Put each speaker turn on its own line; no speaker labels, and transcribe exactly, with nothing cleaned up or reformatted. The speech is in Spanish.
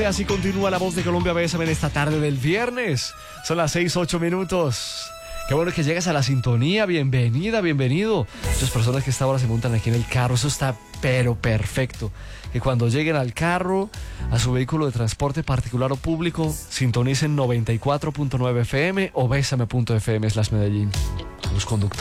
Así continúa La Voz de Colombia. Bésame en esta tarde del viernes. Son las seis, ocho minutos. Qué bueno que llegas a la sintonía. Bienvenida, bienvenido. Muchas personas que esta hora se montan aquí en el carro. Eso está pero perfecto. Que cuando lleguen al carro, a su vehículo de transporte particular o público, sintonicen noventa y cuatro punto nueve F M o bésame punto F M slash Medellín. Los conductores.